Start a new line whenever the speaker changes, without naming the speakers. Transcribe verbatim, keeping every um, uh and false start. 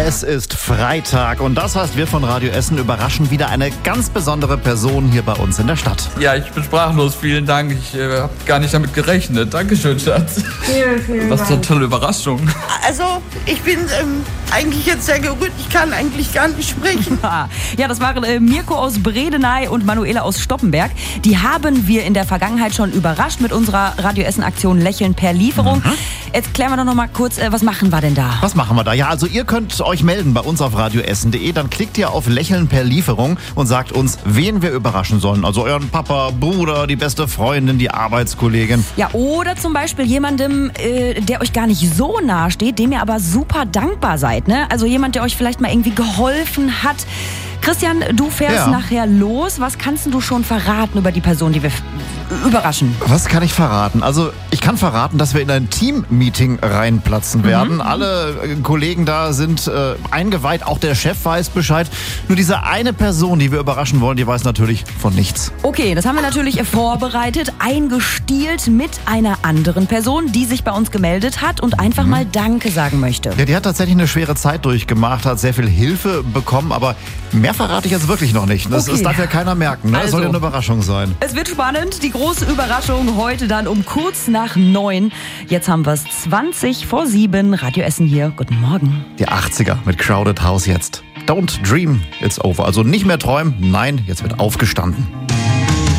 Es ist Freitag und das heißt, wir von Radio Essen überraschen wieder eine ganz besondere Person hier bei uns in der Stadt.
Ja, ich bin sprachlos. Vielen Dank. Ich äh, habe gar nicht damit gerechnet. Dankeschön, Schatz.
Vielen, vielen
Was für eine
Dank.
tolle Überraschung.
Also, ich bin ähm, eigentlich jetzt sehr gerührt. Ich kann eigentlich gar nicht sprechen.
Ja, das waren äh, Mirko aus Bredeney und Manuela aus Stoppenberg. Die haben wir in der Vergangenheit schon überrascht mit unserer Radio Essen Aktion Lächeln per Lieferung. Mhm. Jetzt klären wir doch noch mal kurz, äh, was machen wir denn da?
Was machen wir da? Ja, also ihr könnt euch melden bei uns auf radioessen punkt de. Dann klickt ihr auf Lächeln per Lieferung und sagt uns, wen wir überraschen sollen. Also euren Papa, Bruder, die beste Freundin, die Arbeitskollegin.
Ja, oder zum Beispiel jemandem, äh, der euch gar nicht so nahe steht, dem ihr aber super dankbar seid. Ne? Also jemand, der euch vielleicht mal irgendwie geholfen hat. Christian, du fährst
Ja.
nachher los. Was kannst du schon verraten über die Person, die wir f- überraschen?
Was kann ich verraten? Also ich kann verraten, dass wir in ein Team-Meeting reinplatzen werden.
Mhm.
Alle äh, Kollegen da sind äh, eingeweiht, auch der Chef weiß Bescheid. Nur diese eine Person, die wir überraschen wollen, die weiß natürlich von nichts.
Okay, das haben wir natürlich vorbereitet, eingestielt mit einer anderen Person, die sich bei uns gemeldet hat und einfach mal Danke sagen möchte.
Ja, die hat tatsächlich eine schwere Zeit durchgemacht, hat sehr viel Hilfe bekommen, aber mehr verrate ich jetzt wirklich noch nicht. Das,
Okay.
das darf ja keiner merken. Ne? Das
Also.
soll ja eine Überraschung sein.
Es wird spannend, die große Überraschung heute dann um kurz nach neun. Jetzt haben wir es zwanzig vor sieben. Radio Essen hier. Guten Morgen.
Die achtziger mit Crowded House jetzt. Don't dream, it's over. Also nicht mehr träumen, nein, jetzt wird aufgestanden.